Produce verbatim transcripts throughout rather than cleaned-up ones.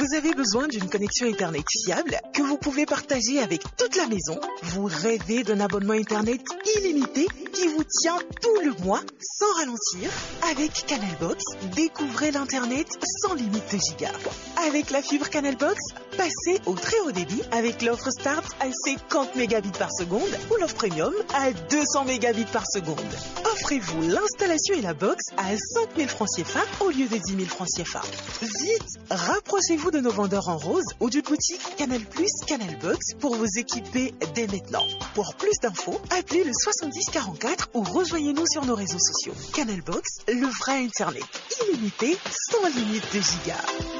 Vous avez besoin d'une connexion Internet fiable que vous pouvez partager avec toute la maison. Vous rêvez d'un abonnement Internet illimité qui vous tient tout le mois sans ralentir. Avec Canalbox, découvrez l'Internet sans limite de gigas. Avec la fibre Canalbox, passez au très haut débit avec l'offre Start à cinquante mégabits par seconde ou l'offre Premium à deux cents mégabits par seconde. Offrez-vous l'installation et la box à cinq mille francs C F A au lieu de dix mille francs C F A. Vite, rapprochez-vous de nos vendeurs en rose ou d'une boutique Canal plus, Canalbox pour vous équiper dès maintenant. Pour plus d'infos, appelez le soixante-dix quarante-quatre ou rejoignez-nous sur nos réseaux sociaux. Canalbox, le vrai Internet, illimité, sans limite de gigas.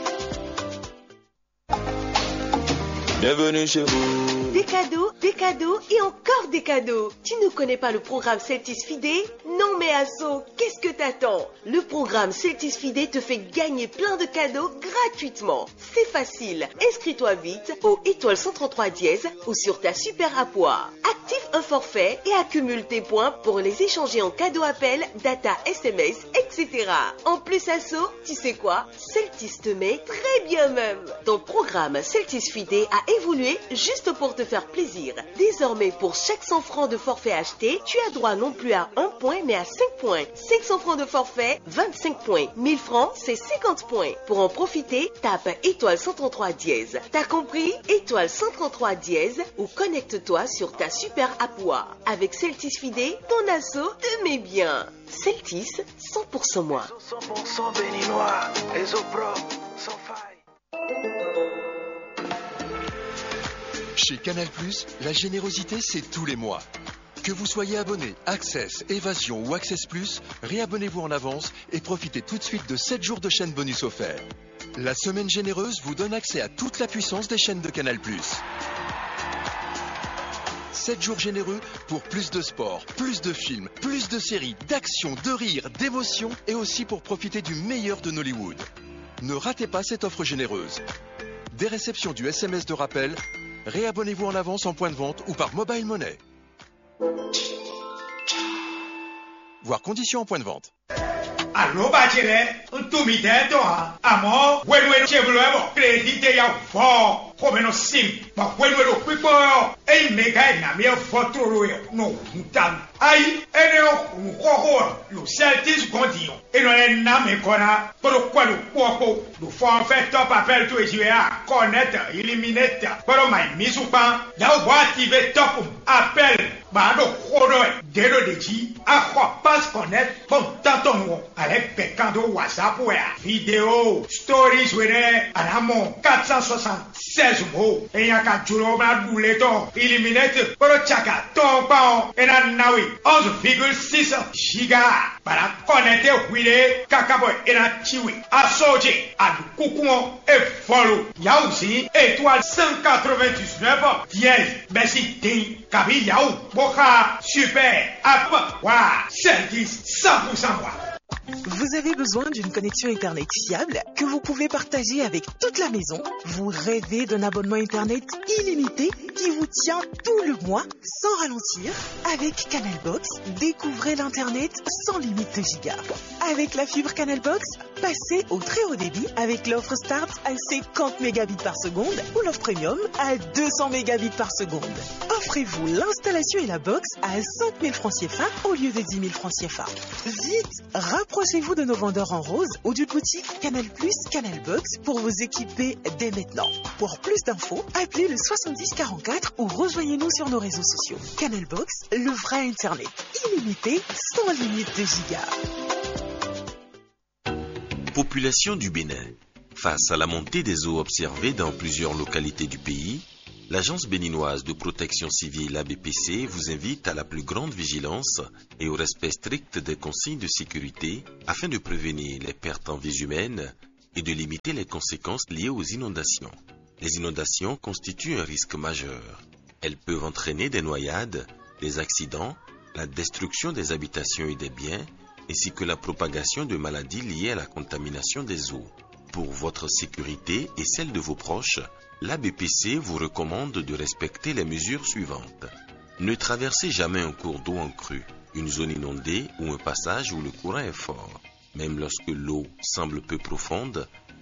Bienvenue chez vous. Des cadeaux, des cadeaux et encore des cadeaux. Tu ne connais pas le programme Celtis Fidé? Non mais Asso, qu'est-ce que t'attends? Le programme Celtis Fidé te fait gagner plein de cadeaux gratuitement. C'est facile. Inscris-toi vite au étoile cent trente-trois dièse ou sur ta super appoir. Active un forfait et accumule tes points pour les échanger en cadeau appel, data, S M S, et cetera. En plus Asso, tu sais quoi? Celtis te met très bien même. Ton programme Celtis Fidé a évolué juste pour te faire plaisir. Désormais, pour chaque cent francs de forfait acheté, tu as droit non plus à un point, mais à cinq points. cinq cents francs de forfait, vingt-cinq points. mille francs, c'est cinquante points. Pour en profiter, tape étoile cent trente-trois dièse. T'as compris? Étoile cent trente-trois dièse ou connecte-toi sur ta super appoir. Avec Celtis Fidé, ton asso te met bien. Celtis, cent pour cent moi. cent pour cent béninois, les eaux propres, sans faille. Chez Canal plus, la générosité, c'est tous les mois. Que vous soyez abonné Access, Évasion ou Access plus, réabonnez-vous en avance et profitez tout de suite de sept jours de chaîne bonus offerts. La semaine généreuse vous donne accès à toute la puissance des chaînes de Canal plus. sept jours généreux pour plus de sport, plus de films, plus de séries, d'action, de rire, d'émotion et aussi pour profiter du meilleur de Nollywood. Ne ratez pas cette offre généreuse. Des réceptions du S M S de rappel, réabonnez-vous en avance en point de vente ou par mobile money. Voir conditions en point de vente. Allo bachele, ntumi teto ha. Amo, wenwe chebulwebo, kredite ya fo. Komeno sim, ma wenwe lo pipo yo. Ei mega na mi fotoro yo. No, mutam. Ai, ene o nkoko, lo Celtis gondion. Eno en na me kona, poro kwalo poko. Lo fo en fait top appel to ejiwa, connect, eliminate. Poro mai misupan, ya o activer top appel. Ba do kodo e, dero deji, akwa pass connect, bon tanton avec Pekando WhatsApp ouais, vidéo, stories ouais, anamo quatre cent soixante-seize mots. Et y'a qu'à juro ma bouleton, eliminate, poro chaka, ton paon, et na nawi, onze virgule six giga. Para connecter wile, kakaboy, et na chiwi, a soje, a du coucouon, et follow. Y'a aussi, étoile cent quatre-vingt-dix-neuf, dièse, merci, ting, kabi yaou, boka, super, app, wa, Celtis, cent pour cent moi. Vous avez besoin d'une connexion Internet fiable que vous pouvez partager avec toute la maison. Vous rêvez d'un abonnement Internet illimité qui vous tient tout le mois sans ralentir. Avec Canalbox, découvrez l'Internet sans limite de gigas. Avec la fibre Canalbox, passez au très haut débit avec l'offre Start à cinquante mégabits par seconde ou l'offre Premium à deux cents mégabits par seconde. Offrez-vous l'installation et la box à cinq mille francs C F A au lieu de dix mille francs C F A. Vite, rapprochez-vous de nos vendeurs en rose ou d'une boutique Canal plus, Canalbox pour vous équiper dès maintenant. Pour plus d'infos, appelez le soixante-dix quarante-quatre ou rejoignez-nous sur nos réseaux sociaux. Canalbox, le vrai Internet, illimité, sans limite de gigas. Population du Bénin. Face à la montée des eaux observées dans plusieurs localités du pays, l'Agence béninoise de protection civile A B P C vous invite à la plus grande vigilance et au respect strict des consignes de sécurité afin de prévenir les pertes en vies humaines et de limiter les conséquences liées aux inondations. Les inondations constituent un risque majeur. Elles peuvent entraîner des noyades, des accidents, la destruction des habitations et des biens, ainsi que la propagation de maladies liées à la contamination des eaux. Pour votre sécurité et celle de vos proches, l'A B P C vous recommande de respecter les mesures suivantes. Ne traversez jamais un cours d'eau en crue, une zone inondée ou un passage où le courant est fort. Même lorsque l'eau semble peu profonde,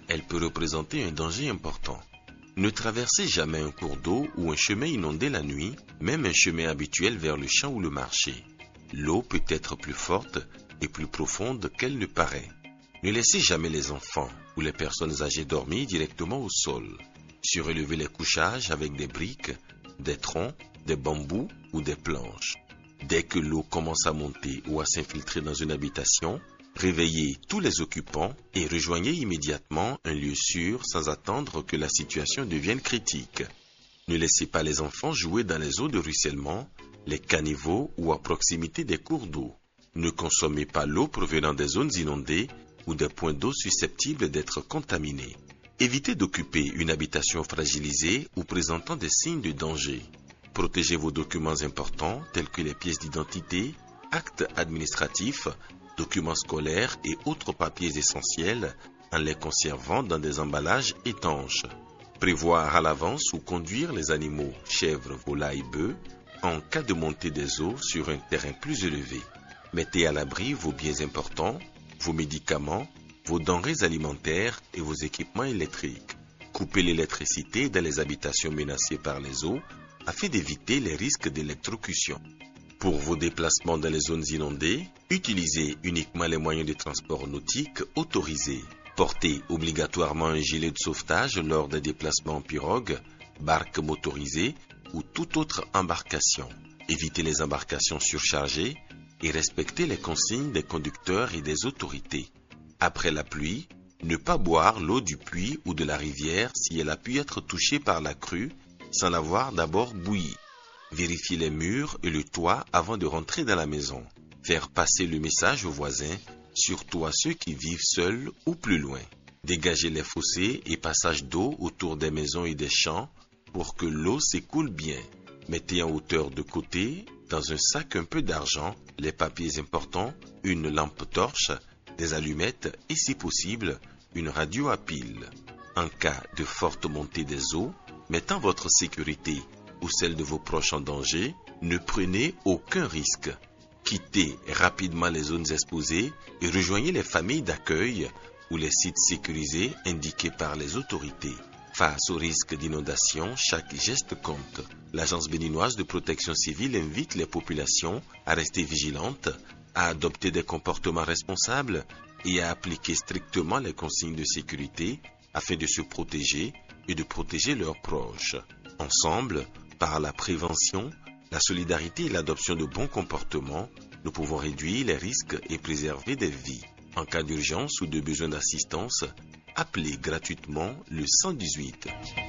elle peut représenter un danger important. Ne traversez jamais un cours d'eau ou un chemin inondé la nuit, même un chemin habituel vers le champ ou le marché. L'eau peut être plus forte et plus profonde qu'elle ne paraît. Ne laissez jamais les enfants ou les personnes âgées dormir directement au sol. Surélevez les couchages avec des briques, des troncs, des bambous ou des planches. Dès que l'eau commence à monter ou à s'infiltrer dans une habitation, réveillez tous les occupants et rejoignez immédiatement un lieu sûr sans attendre que la situation devienne critique. Ne laissez pas les enfants jouer dans les eaux de ruissellement, les caniveaux ou à proximité des cours d'eau. Ne consommez pas l'eau provenant des zones inondées ou des points d'eau susceptibles d'être contaminés. Évitez d'occuper une habitation fragilisée ou présentant des signes de danger. Protégez vos documents importants tels que les pièces d'identité, actes administratifs, documents scolaires et autres papiers essentiels en les conservant dans des emballages étanches. Prévoir à l'avance ou conduire les animaux, chèvres, volailles, bœufs, en cas de montée des eaux sur un terrain plus élevé. Mettez à l'abri vos biens importants, vos médicaments, vos denrées alimentaires et vos équipements électriques. Coupez l'électricité dans les habitations menacées par les eaux afin d'éviter les risques d'électrocution. Pour vos déplacements dans les zones inondées, utilisez uniquement les moyens de transport nautique autorisés. Portez obligatoirement un gilet de sauvetage lors des déplacements en pirogue, barque motorisée ou toute autre embarcation. Évitez les embarcations surchargées et respectez les consignes des conducteurs et des autorités. Après la pluie, ne pas boire l'eau du puits ou de la rivière si elle a pu être touchée par la crue sans l'avoir d'abord bouillie. Vérifiez les murs et le toit avant de rentrer dans la maison. Faire passer le message aux voisins, surtout à ceux qui vivent seuls ou plus loin. Dégagez les fossés et passages d'eau autour des maisons et des champs pour que l'eau s'écoule bien. Mettez en hauteur de côté, dans un sac un peu d'argent, les papiers importants, une lampe torche, des allumettes et si possible, une radio à pile. En cas de forte montée des eaux, mettant votre sécurité ou celle de vos proches en danger, ne prenez aucun risque. Quittez rapidement les zones exposées et rejoignez les familles d'accueil ou les sites sécurisés indiqués par les autorités. Face au risque d'inondation, chaque geste compte. L'Agence béninoise de protection civile invite les populations à rester vigilantes, à adopter des comportements responsables et à appliquer strictement les consignes de sécurité afin de se protéger et de protéger leurs proches. Ensemble, par la prévention, la solidarité et l'adoption de bons comportements, nous pouvons réduire les risques et préserver des vies. En cas d'urgence ou de besoin d'assistance, appelez gratuitement le cent dix-huit.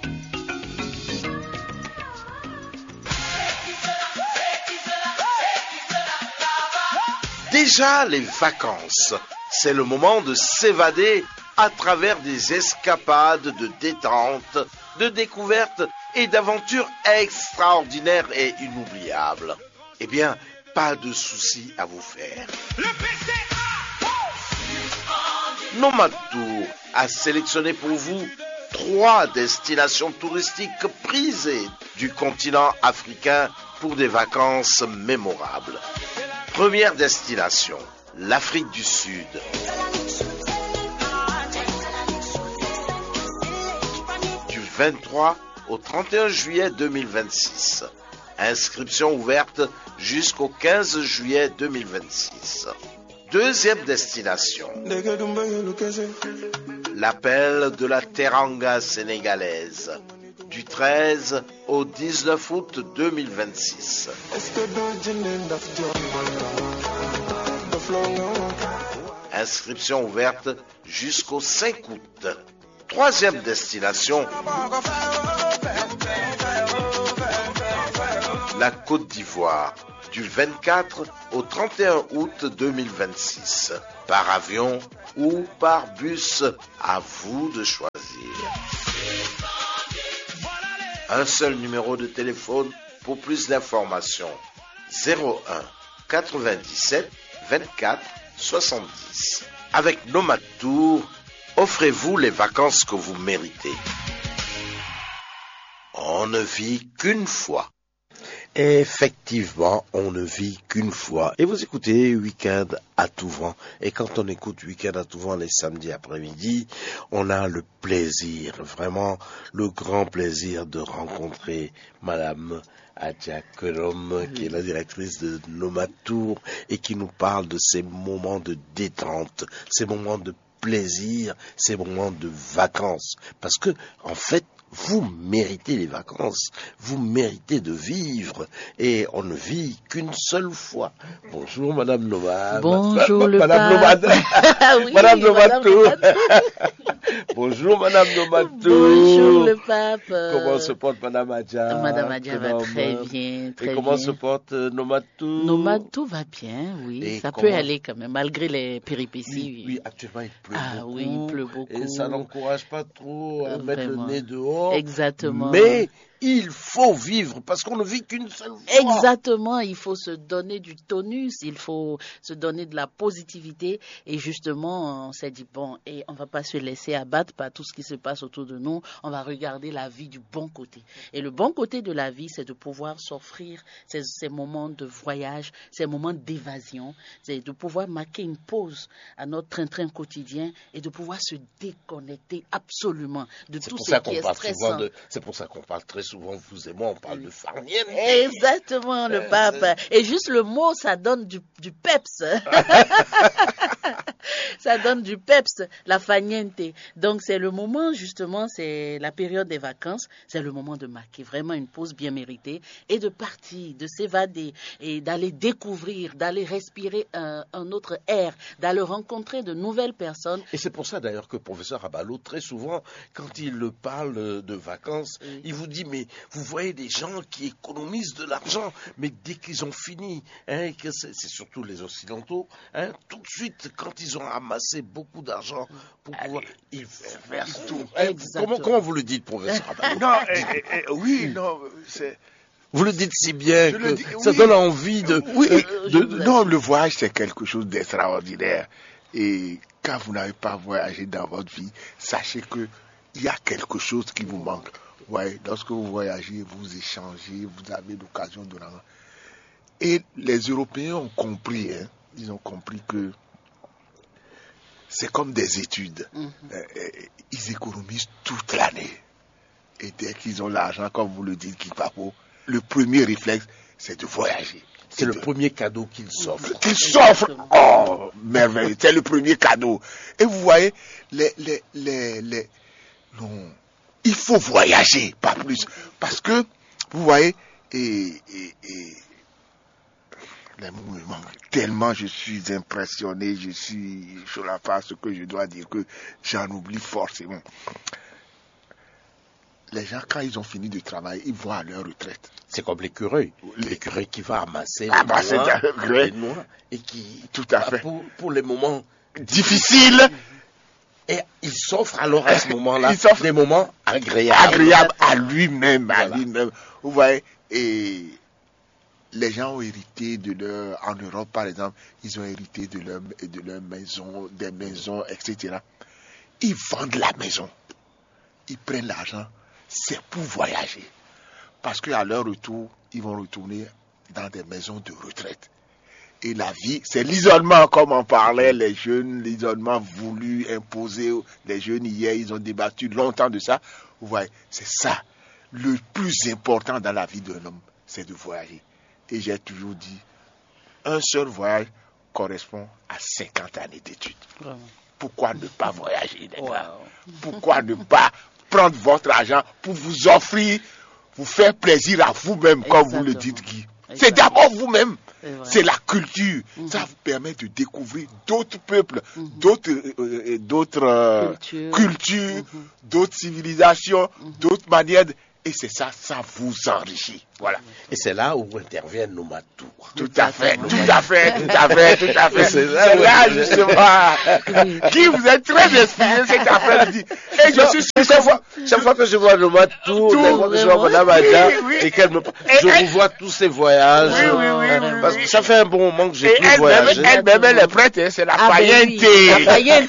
Déjà les vacances, c'est le moment de s'évader à travers des escapades de détente, de découvertes et d'aventures extraordinaires et inoubliables. Eh bien, pas de soucis à vous faire. Nomad Tour a sélectionné pour vous trois destinations touristiques prisées du continent africain pour des vacances mémorables. Première destination, l'Afrique du Sud. Du vingt-trois au trente et un juillet deux mille vingt-six. Inscription ouverte jusqu'au quinze juillet deux mille vingt-six. Deuxième destination, l'appel de la Teranga sénégalaise, du treize au dix-neuf août deux mille vingt-six. Inscription ouverte jusqu'au cinq août. Troisième destination, la Côte d'Ivoire, du vingt-quatre au trente et un août deux mille vingt-six, par avion ou par bus, à vous de choisir. Un seul numéro de téléphone pour plus d'informations, zéro un quatre-vingt-dix-sept vingt-quatre soixante-dix. Avec Nomad Tour, offrez-vous les vacances que vous méritez. On ne vit qu'une fois. Effectivement, on ne vit qu'une fois. Et vous écoutez Week-end à tout vent. Et quand on écoute Week-end à tout vent les samedis après-midi, on a le plaisir, vraiment le grand plaisir de rencontrer Madame Adja Kolom, qui est la directrice de Nomad Tour et qui nous parle de ces moments de détente, ces moments de plaisir, ces moments de vacances. Parce que, en fait, vous méritez les vacances, vous méritez de vivre, et on ne vit qu'une seule fois. Bonjour Madame Nomad. Bonjour le Madame pape. Nomad. Oui, Madame Nomad. Nomad. Bonjour Madame Nomad. Bonjour le pape. Comment se porte Madame Adja? Madame Adja va très bien, très et comment bien. se porte euh, Nomad Tour? Nomad tout va bien, oui. Et ça comment... peut aller quand même, malgré les péripéties. Oui, oui, actuellement il pleut ah, beaucoup. oui, il pleut beaucoup. Et ça n'encourage pas trop à Euh, mettre vraiment. le nez dehors. Exactement. Mais il faut vivre parce qu'on ne vit qu'une seule fois. Exactement, il faut se donner du tonus, il faut se donner de la positivité. Et justement, on s'est dit, bon, et on va pas se laisser abattre par tout ce qui se passe autour de nous. On va regarder la vie du bon côté. Et le bon côté de la vie, c'est de pouvoir s'offrir ces, ces moments de voyage, ces moments d'évasion. C'est de pouvoir marquer une pause à notre train-train quotidien et de pouvoir se déconnecter absolument de C'est tout pour ce ça qui qu'on est parle stressant. souvent de, c'est pour ça qu'on parle très souvent, vous et moi, on parle de farniente. Exactement, le Euh, pape. Et juste le mot, ça donne du, du peps. Ça donne du peps, la farniente. Donc, c'est le moment, justement, c'est la période des vacances. C'est le moment de marquer vraiment une pause bien méritée et de partir, de s'évader et d'aller découvrir, d'aller respirer un, un autre air, d'aller rencontrer de nouvelles personnes. Et c'est pour ça d'ailleurs que le professeur Abalo, très souvent, quand il parle de vacances, Oui. il vous dit, mais vous voyez des gens qui économisent de l'argent, mais dès qu'ils ont fini, hein, que c'est, c'est surtout les Occidentaux, hein, tout de suite, quand ils ont amassé beaucoup d'argent pour pouvoir, ils versent tout. Hein, comment, comment vous le dites, professeur Abalo? Non, eh, eh, eh, oui, non, c'est... Vous le dites si bien Je que le dis, ça oui. donne envie de... Oui, euh, de- de- non, le voyage, c'est quelque chose d'extraordinaire. Et quand vous n'avez pas voyagé dans votre vie, sachez que il y a quelque chose qui vous manque. Ouais, lorsque vous voyagez, vous échangez, vous avez l'occasion de... Et les Européens ont compris, hein, ils ont compris que c'est comme des études. Mhm. Euh, euh, ils économisent toute l'année. Et dès qu'ils ont l'argent, comme vous le dites, Kipapo, le premier réflexe, c'est de voyager. C'est le de- premier cadeau qu'il s'offre. Qu'il s'offre. Oh, merveilleux. C'est le premier cadeau. Et vous voyez, les, les, les, les, non, il faut voyager, pas plus. Parce que, vous voyez, et, et, et les mots me manquent. Tellement je suis impressionné, je suis sur la face que je dois dire que j'en oublie forcément. Les gens, quand ils ont fini de travailler, ils vont à leur retraite. C'est comme l'écureuil. L'écureuil qui va amasser Ah, les, bah, c'est noix, un vrai. les noix et qui, Tout à fait. pour, pour les moments Difficile, et il s'offre alors à ce moment-là Il s'offre- des moments agréables. agréable à lui-même, à Voilà. lui-même. Vous voyez, et les gens ont hérité de leur, en Europe par exemple, ils ont hérité de leur, de leur maison, des maisons, et cetera. Ils vendent la maison, ils prennent l'argent, c'est pour voyager. Parce qu'à leur retour, ils vont retourner dans des maisons de retraite. Et la vie, c'est l'isolement, comme on parlait, les jeunes, l'isolement voulu, imposé. Les jeunes, hier, ils ont débattu longtemps de ça. Vous voyez, c'est ça. Le plus important dans la vie d'un homme, c'est de voyager. Et j'ai toujours dit, un seul voyage correspond à cinquante années d'études. Vraiment. Pourquoi ne pas voyager, les gars? Wow. Pourquoi ne pas prendre votre argent pour vous offrir, vous faire plaisir à vous-même, comme vous le Exactement. dites, Guy? C'est Exactement. d'abord vous-même. C'est vrai. C'est la culture. Mhm. Ça vous permet de découvrir d'autres peuples, Mhm. d'autres, euh, euh, d'autres euh, Culture. cultures, Mhm. d'autres civilisations, d'autres manières. de- Et c'est ça, ça vous enrichit. Voilà. Et c'est là où interviennent nos matous. Tout à fait, Exactement. tout à fait, tout à fait, tout à fait. C'est C'est là où- là, justement, qui vous êtes très inspiré cet après-midi. Et je suis sûr chaque que fois, chaque fois que je vois nos matous, Tout, chaque fois que je vois vraiment. Madame Adja, Oui, oui. et qu'elle me, Et je elle- revois tous ces voyages. Oui, oui, oui, hein, oui, parce oui. que ça fait un bon moment que j'ai Et plus elle-même, voyagé. elle-même, elle est prête, hein, c'est la Ah, ben oui, païenté. la païenté.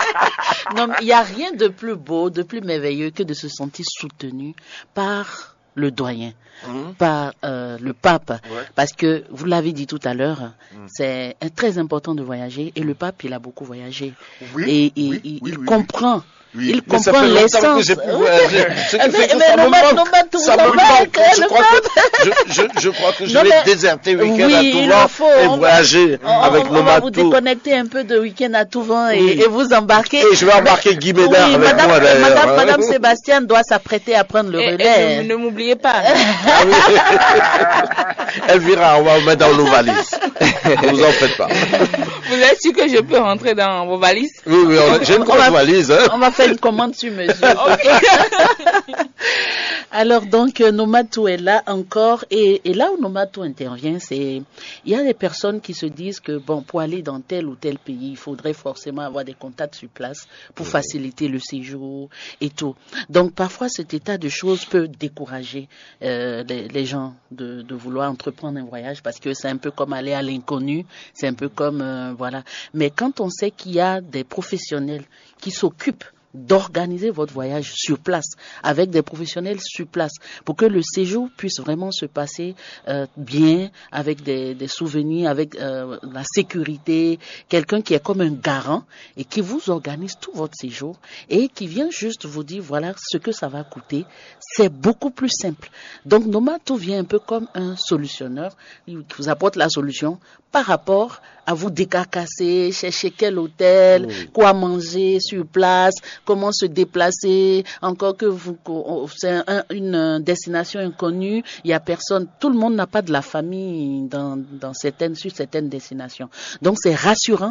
Non, mais il n'y a rien de plus beau, de plus merveilleux que de se sentir soutenu par le doyen, Mmh. par euh, le pape, Ouais. parce que vous l'avez dit tout à l'heure, Mmh. c'est euh, très important de voyager et le pape il a beaucoup voyagé Oui, et, et- oui, il, oui, il oui, comprend. Oui. Il Mais ça comprend fait longtemps que l'essence. j'ai pu voyager. Ce qui Mais- fait que mais ça me Nomade- manque. Nomade tout Ça vous me en manque. manque, Je le crois que je, je, je crois que je Non, vais mais- déserter le week-end Oui, à il Touvan le faut. et On va- voyager On, avec on- on va vous Nomade Tour. déconnecter un peu de week-end à Touvan et, Oui. et vous embarquer. Et je vais embarquer Guy Médard Oui, avec madame, moi d'ailleurs. madame, hein. madame Sébastien doit s'apprêter à prendre le Et- et relais. ne, ne m'oubliez pas. Ah oui. Elvira, on va vous mettre dans nos valises. Ne vous en faites pas. Vous êtes sûr que je peux rentrer dans vos valises? Oui, oui, on- j'ai une On grosse va- valise. Hein. On va faire une commande sur mesure. Alors donc euh, Nomadou est là encore et, et là où Nomadou intervient, c'est il y a des personnes qui se disent que bon pour aller dans tel ou tel pays, il faudrait forcément avoir des contacts sur place pour faciliter le séjour et tout. Donc parfois cet état de choses peut décourager euh, les, les gens de, de vouloir entreprendre un voyage parce que c'est un peu comme aller à l'inconnu, c'est un peu comme euh, voilà. Mais quand on sait qu'il y a des professionnels qui s'occupent d'organiser votre voyage sur place, avec des professionnels sur place, pour que le séjour puisse vraiment se passer euh, bien, avec des, des souvenirs, avec euh, la sécurité, quelqu'un qui est comme un garant et qui vous organise tout votre séjour et qui vient juste vous dire voilà ce que ça va coûter, c'est beaucoup plus simple. Donc Nomadou vient un peu comme un solutionneur, il vous apporte la solution par rapport à vous décarcasser, chercher quel hôtel, Oui. quoi manger sur place, comment se déplacer, encore que vous, c'est un, une destination inconnue, il y a personne, tout le monde n'a pas de la famille dans, dans certaines, sur certaines destinations. Donc c'est rassurant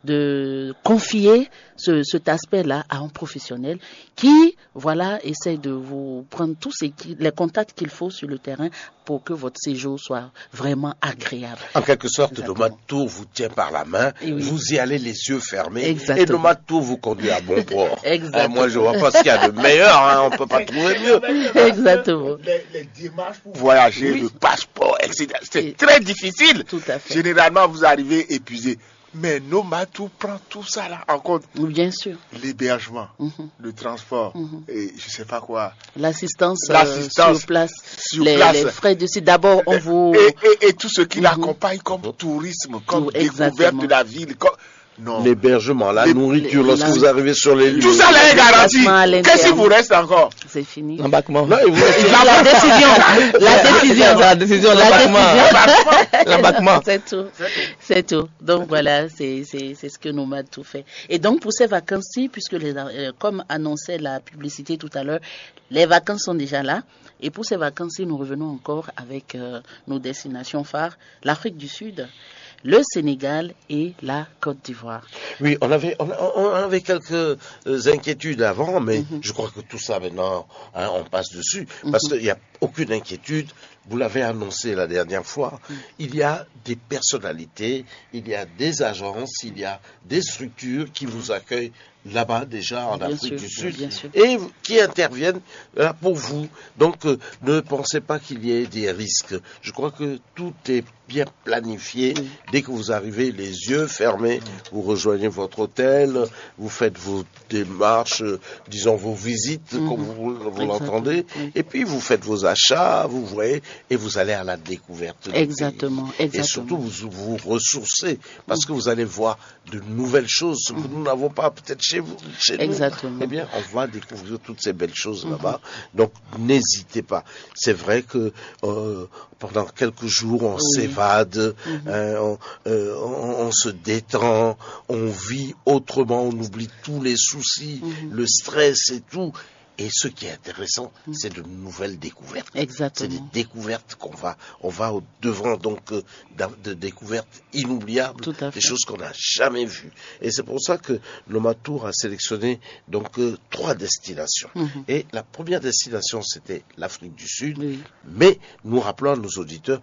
de confier ce, cet aspect-là à un professionnel qui, voilà, essaie de vous prendre tous ces, les contacts qu'il faut sur le terrain pour que votre séjour soit vraiment agréable. En quelque sorte, Exactement. Nomade Tour vous tient par la main, Et oui. vous y allez les yeux fermés, Exactement. et Nomade Tour vous conduit à bon port. Exactement. Ah, moi, je vois pas ce qu'il y a de meilleur, hein, on peut pas trouver mieux. Exactement. Les, les démarches pour voyager, Oui. le passeport, et cetera. Et- C'est très difficile. Tout à fait. Généralement, vous arrivez épuisé. Mais Nomadou prend tout ça là en compte. Bien sûr. L'hébergement, Mhm. le transport, Mhm. et je sais pas quoi. L'assistance, euh, L'assistance sur place, sur les, place. les frais de site. D'abord, on vous... Et, et, et tout ce qui Mhm. l'accompagne comme tourisme, comme Tout, découverte exactement. de la ville. Comme... Non. L'hébergement, la Les- nourriture, les- lorsque la- vous arrivez sur les lieux. Tout ça là est garanti. Déplacement à l'interne. Qu'est-ce qui vous reste encore? C'est fini. L'embarquement. Non, et vous- La décision, la décision, La décision, la l'embarquement. décision. L'embarquement. C'est tout, c'est tout. Donc voilà, c'est c'est c'est ce que Nomade tout fait. Et donc pour ces vacances-ci, puisque les, euh, comme annonçait la publicité tout à l'heure, les vacances sont déjà là. Et pour ces vacances-ci, nous revenons encore avec euh, nos destinations phares, l'Afrique du Sud, le Sénégal et la Côte d'Ivoire. Oui, on avait, on, on avait quelques euh, inquiétudes avant, mais je crois que tout ça maintenant, hein, on passe dessus, parce qu'il n'y a aucune inquiétude. Vous l'avez annoncé la dernière fois, il y a des personnalités, il y a des agences, il y a des structures qui vous accueillent là-bas déjà en Bien Afrique sûr, du Sud bien sûr. et qui interviennent là pour vous. Donc euh, ne pensez pas qu'il y ait des risques. Je crois que tout est bien planifié. Oui. Dès que vous arrivez, les yeux fermés, vous rejoignez votre hôtel, vous faites vos démarches, euh, disons vos visites, Mhm. comme vous, vous Exactement. l'entendez, Oui. et puis vous faites vos achats, vous voyez, et vous allez à la découverte du Exactement, pays. Et exactement. surtout, vous vous ressourcez, parce que vous allez voir de nouvelles choses que nous n'avons pas peut-être chez vous, chez Exactement. nous. Eh bien, on va découvrir toutes ces belles choses là-bas. Donc, n'hésitez pas. C'est vrai que euh, pendant quelques jours, on Oui. s'évade, hein, on, euh, on- on se détend, on vit autrement, on oublie tous les soucis, le stress et tout. Et ce qui est intéressant, c'est de nouvelles découvertes. C'est Exactement. des découvertes qu'on va, on va au devant donc euh, d'un- de découvertes inoubliables, Tout à fait. des choses qu'on n'a jamais vues. Et c'est pour ça que Nomade Tour a sélectionné donc euh, trois destinations. Mhm. Et la première destination, c'était l'Afrique du Sud. Oui. Mais nous rappelons à nos auditeurs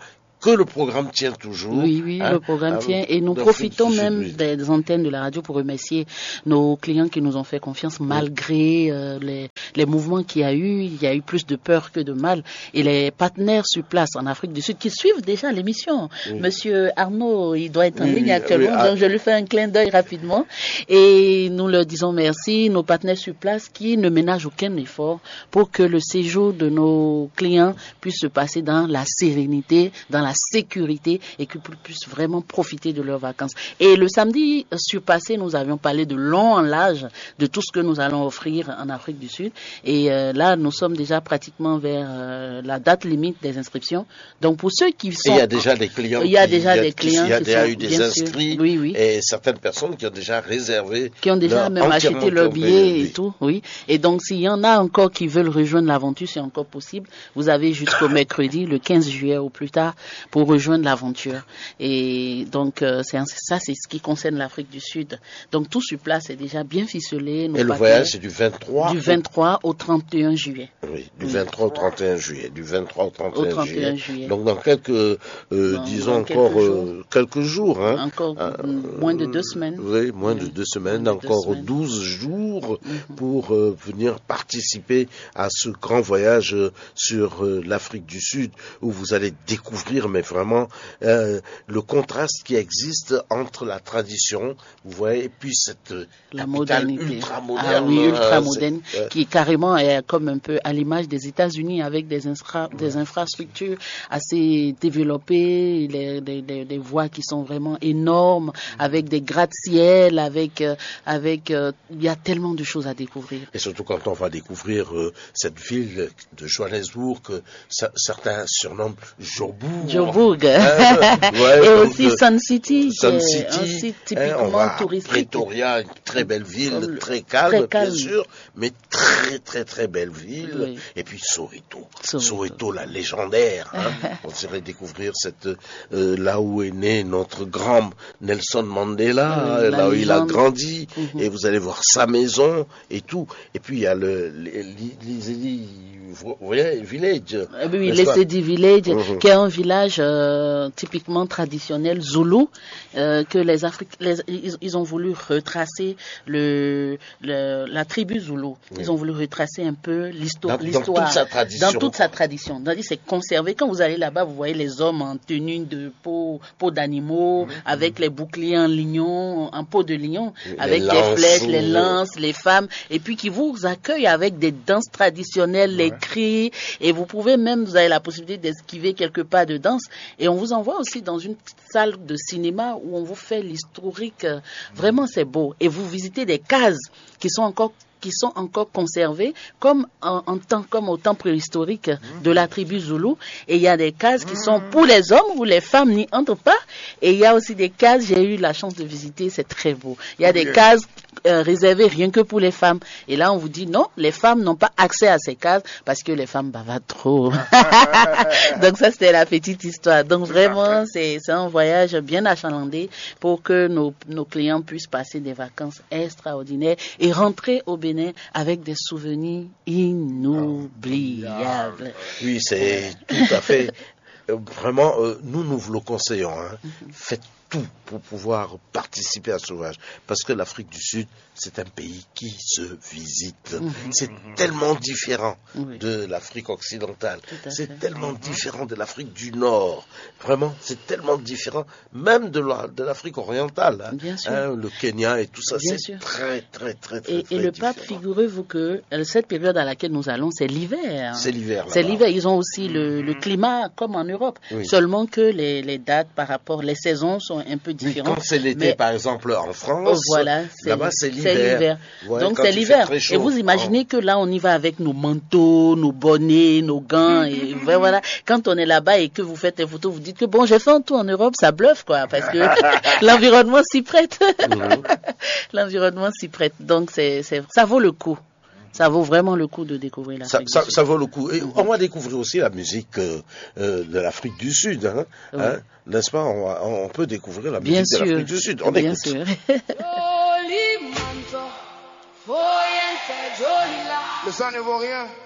que le programme tient toujours. Oui, oui, hein, le programme hein, tient et nous profitons même des antennes de la radio pour remercier nos clients qui nous ont fait confiance malgré euh, les, les mouvements qu'il y a eu. Il y a eu plus de peur que de mal. Et les partenaires sur place en Afrique du Sud qui suivent déjà l'émission. Oui. Monsieur Arnaud, il doit être en oui, ligne actuellement, oui, donc je lui fais un clin d'œil rapidement. Et nous leur disons merci, nos partenaires sur place qui ne ménagent aucun effort pour que le séjour de nos clients puisse se passer dans la sérénité, dans la sécurité et qu'ils puissent vraiment profiter de leurs vacances. Et le samedi surpassé, nous avions parlé de long en large de tout ce que nous allons offrir en Afrique du Sud. Et euh, là, nous sommes déjà pratiquement vers euh, la date limite des inscriptions. Donc pour ceux qui sont... Et il y a déjà des clients. Il y a qui, déjà il y a, des clients qui, il y a qui déjà sont, eu des inscrits. Oui, oui. Et certaines personnes qui ont déjà réservé. Qui ont déjà même acheté leur billet et tout. Oui. Et donc s'il y en a encore qui veulent rejoindre l'aventure, c'est encore possible. Vous avez jusqu'au mercredi, le quinze juillet au plus tard, pour rejoindre l'aventure. Et donc euh, c'est ça, c'est ce qui concerne l'Afrique du Sud. Donc tout sur place est déjà bien ficelé. Et le voyage, c'est du vingt-trois Du vingt-trois au trente et un juillet. Oui, du oui. vingt-trois au trente et un juillet. Du vingt-trois au trente et un, au trente et un juillet. juillet. Donc dans quelques, euh, dans, disons dans quelques encore jours. Euh, quelques jours. Hein. Encore euh, moins de deux semaines. Oui, moins oui. de deux semaines. Moins encore deux semaines. douze jours mm-hmm. pour euh, venir participer à ce grand voyage euh, sur euh, l'Afrique du Sud où vous allez découvrir, mais vraiment, euh, le contraste qui existe entre la tradition, vous voyez, et puis cette la modernité ultra moderne. Ah oui, ultra moderne, euh, qui carrément est comme un peu à l'image des États-Unis avec des, infra, des infrastructures assez développées, les, des, des, des voies qui sont vraiment énormes, avec des gratte-ciel, avec, euh, avec, euh, il y a tellement de choses à découvrir. Et surtout quand on va découvrir euh, cette ville de Johannesburg que ça, certains surnomment Joburg. Joburg. Hein, ouais, et aussi euh, Sun City, Sun City, un site typiquement hein, on va touristique. Pretoria, une très belle ville, euh, très calme, très calme, bien sûr, mais très très très belle ville. Oui. Et puis Soweto, Soweto, Soweto la légendaire. Hein. On irait découvrir cette euh, là où est né notre grand Nelson Mandela, oui, là où légende. il a grandi, mm-hmm. et vous allez voir sa maison et tout. Et puis il y a le l'Iseli Village. Oui, l'Esedi Village, mm-hmm. qui est un village euh, typiquement traditionnel zoulou, euh, que les Africains, ils, ils ont voulu retracer le, le la tribu zoulou. Ils oui. ont voulu retracer un peu l'histoire, dans, dans toute sa tradition. Dans toute sa tradition. C'est conservé. Quand vous allez là-bas, vous voyez les hommes en tenue de peau, peau d'animaux, mm-hmm. avec les boucliers en lion, en peau de lion, oui, avec les, les flèches, ou... les lances, les femmes, et puis qui vous accueillent avec des danses traditionnelles, ouais. les cris, et vous pouvez même, vous avez la possibilité d'esquiver quelques pas de danse, et on vous envoie aussi dans une petite salle de cinéma où on vous fait l'historique. Vraiment, c'est beau. Et vous visitez des cases qui sont encore qui sont encore conservées comme en, en temps, comme au temps préhistorique de la tribu Zoulou. Et il y a des cases qui sont pour les hommes où les femmes n'y entrent pas. Et il y a aussi des cases, j'ai eu la chance de visiter, c'est très beau. Il y a des cases euh, réservées rien que pour les femmes. Et là, on vous dit non, les femmes n'ont pas accès à ces cases parce que les femmes bavardent trop. Donc ça, c'était la petite histoire. Donc vraiment, c'est, c'est un voyage bien achalandé pour que nos, nos clients puissent passer des vacances extraordinaires et rentrer au Bénin avec des souvenirs inoubliables. Oui, c'est tout à fait. Vraiment, euh, nous, nous vous le conseillons. Hein. Mm-hmm. Faites tout pour pouvoir participer à ce voyage. Parce que l'Afrique du Sud, c'est un pays qui se visite. Mm-hmm. C'est mm-hmm. tellement différent oui. de l'Afrique occidentale. C'est fait. tellement mm-hmm. différent de l'Afrique du Nord. Vraiment, c'est tellement différent, même de, la, de l'Afrique orientale. Hein. Bien sûr. Hein, le Kenya et tout ça, Bien c'est sûr. très, très, très, très, et, très Et le différent. pape, figurez-vous que cette période à laquelle nous allons, c'est l'hiver. C'est l'hiver. C'est l'hiver. Ils ont aussi le, le climat comme en Europe. Oui. Seulement que les, les dates par rapport, les saisons sont un peu différentes. Oui, quand c'est l'été, mais, par exemple, en France, oh, voilà, c'est, là-bas, c'est l'hiver. C'est l'hiver. Ouais, donc, c'est l'hiver. Et vous imaginez oh. que là, on y va avec nos manteaux, nos bonnets, nos gants. Et voilà. Quand on est là-bas et que vous faites des photos, vous dites que bon, j'ai fait un tour en Europe, ça bluffe, quoi, parce que l'environnement s'y prête. L'environnement s'y prête. Donc, c'est, c'est, ça vaut le coup. Ça vaut vraiment le coup de découvrir l'Afrique ça, du Sud. Ça vaut le coup. Et on va découvrir aussi la musique euh, euh, de l'Afrique du Sud. Hein, oui. hein, n'est-ce pas, on, va, on peut découvrir la Bien musique sûr. de l'Afrique du Sud. On Bien écoute. sûr. Le sang ne vaut rien.